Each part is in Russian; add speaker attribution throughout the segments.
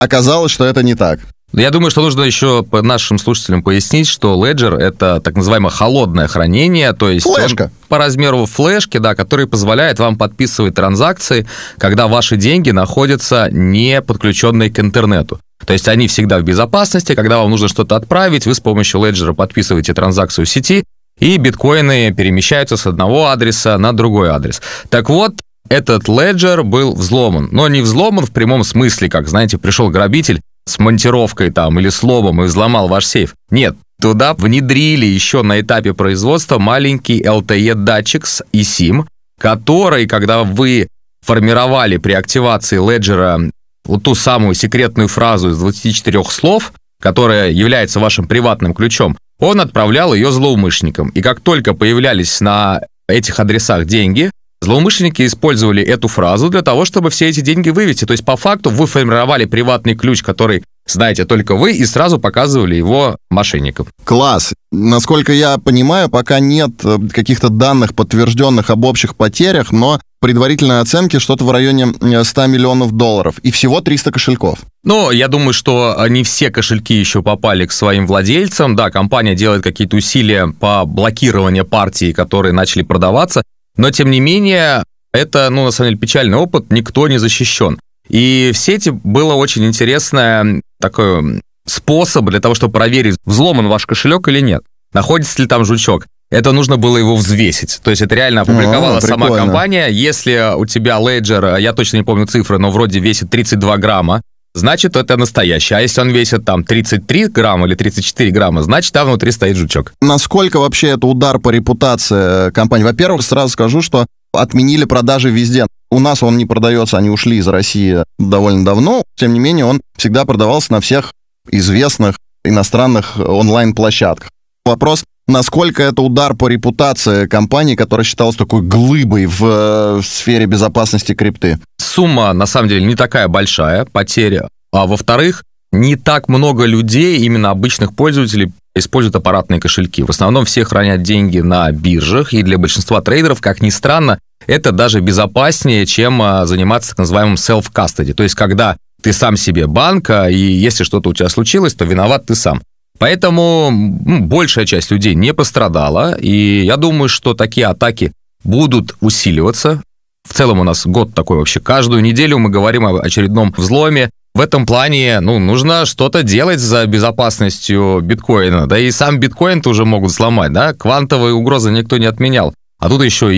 Speaker 1: оказалось, что это не так.
Speaker 2: Я думаю, что нужно еще нашим слушателям пояснить, что Ledger — это так называемое холодное хранение, то есть
Speaker 1: флешка.
Speaker 2: По размеру флешки, да, который позволяет вам подписывать транзакции, когда ваши деньги находятся не подключенные к интернету. То есть они всегда в безопасности, когда вам нужно что-то отправить, вы с помощью Ledger подписываете транзакцию в сети, и биткоины перемещаются с одного адреса на другой адрес. Так вот, этот Ledger был взломан, но не взломан в прямом смысле, как, знаете, пришел грабитель с монтировкой там или с ломом и взломал ваш сейф. Нет, туда внедрили еще на этапе производства маленький LTE-датчик с eSIM, который, когда вы формировали при активации Ledger вот ту самую секретную фразу из 24 слов, которая является вашим приватным ключом, он отправлял ее злоумышленникам. И как только появлялись на этих адресах деньги, злоумышленники использовали эту фразу для того, чтобы все эти деньги вывести. То есть, по факту, вы формировали приватный ключ, который знаете только вы, и сразу показывали его мошенникам.
Speaker 1: Класс. Насколько я понимаю, пока нет каких-то данных, подтвержденных об общих потерях, но предварительные оценки что-то в районе 100 миллионов долларов. И всего 300 кошельков.
Speaker 2: Ну, я думаю, что не все кошельки еще попали к своим владельцам. Да, компания делает какие-то усилия по блокированию партий, которые начали продаваться. Но, тем не менее, это, на самом деле, печальный опыт, никто не защищен. И в сети было очень интересный такой способ для того, чтобы проверить, взломан ваш кошелек или нет, находится ли там жучок. Это нужно было его взвесить. То есть это реально опубликовала сама компания. Если у тебя Ledger, я точно не помню цифры, но вроде весит 32 грамма, значит, это настоящий. А если он весит там 33 грамма или 34 грамма, значит, там внутри стоит жучок.
Speaker 1: Насколько вообще это удар по репутации компании? Во-первых, сразу скажу, что отменили продажи везде. У нас он не продается, они ушли из России довольно давно. Тем не менее, он всегда продавался на всех известных иностранных онлайн-площадках. Вопрос, насколько это удар по репутации компании, которая считалась такой глыбой в сфере безопасности крипты?
Speaker 2: Сумма, на самом деле, не такая большая, потеря. А во-вторых, не так много людей, именно обычных пользователей, используют аппаратные кошельки. В основном все хранят деньги на биржах, и для большинства трейдеров, как ни странно, это даже безопаснее, чем заниматься так называемым self-custody. То есть, когда ты сам себе банк, и если что-то у тебя случилось, то виноват ты сам. Поэтому большая часть людей не пострадала, и я думаю, что такие атаки будут усиливаться. В целом у нас год такой вообще. Каждую неделю мы говорим о очередном взломе. В этом плане, нужно что-то делать за безопасностью биткоина. Да и сам биткоин тоже могут сломать, да? Квантовые угрозы никто не отменял. А тут еще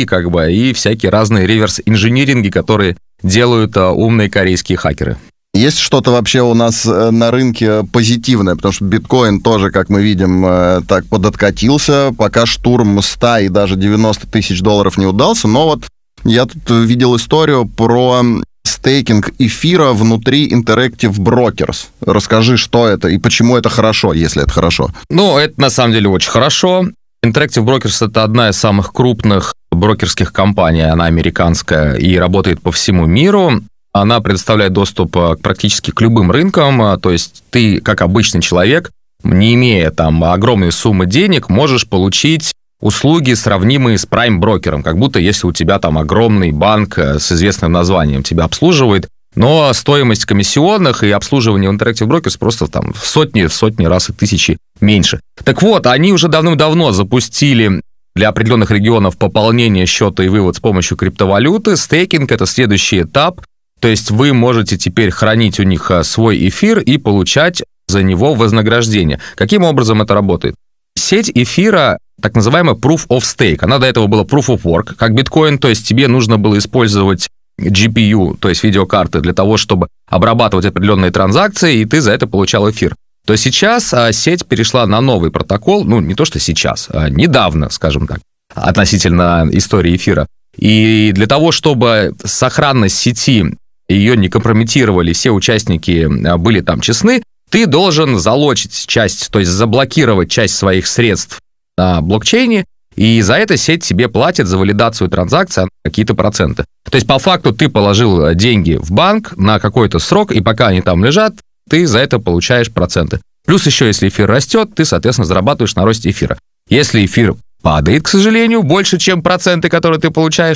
Speaker 2: и всякие разные реверс-инжиниринги, которые делают умные корейские хакеры.
Speaker 1: Есть что-то вообще у нас на рынке позитивное, потому что биткоин тоже, как мы видим, так подоткатился, пока штурм 100 и даже 90 тысяч долларов не удался. Но вот я тут видел историю про стейкинг эфира внутри Interactive Brokers. Расскажи, что это и почему это хорошо, если это хорошо.
Speaker 2: Это на самом деле очень хорошо. Interactive Brokers — это одна из самых крупных брокерских компаний, она американская и работает по всему миру. Она предоставляет доступ практически к любым рынкам, то есть ты, как обычный человек, не имея там огромной суммы денег, можешь получить услуги, сравнимые с прайм-брокером, как будто если у тебя там огромный банк с известным названием тебя обслуживает, но стоимость комиссионных и обслуживания в Interactive Brokers просто там в сотни раз и тысячи меньше. Так вот, они уже давным-давно запустили для определенных регионов пополнение счета и вывод с помощью криптовалюты. Стейкинг — это следующий этап. То есть вы можете теперь хранить у них свой эфир и получать за него вознаграждение. Каким образом это работает? Сеть эфира, так называемая Proof of Stake, она до этого была Proof of Work, как биткоин, то есть тебе нужно было использовать GPU, то есть видеокарты, для того, чтобы обрабатывать определенные транзакции, и ты за это получал эфир. То сейчас сеть перешла на новый протокол, не то что сейчас, а недавно, скажем так, относительно истории эфира. И для того, чтобы сохранность сети, ее не компрометировали, все участники были там честны, ты должен залочить часть, то есть заблокировать часть своих средств на блокчейне, и за это сеть тебе платит за валидацию транзакций какие-то проценты. То есть по факту ты положил деньги в банк на какой-то срок, и пока они там лежат, ты за это получаешь проценты. Плюс еще, если эфир растет, ты, соответственно, зарабатываешь на росте эфира. Если эфир падает, к сожалению, больше, чем проценты, которые ты получаешь,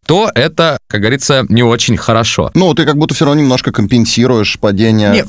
Speaker 2: то это, как говорится, не очень хорошо.
Speaker 1: Ну, ты как будто все равно немножко компенсируешь падение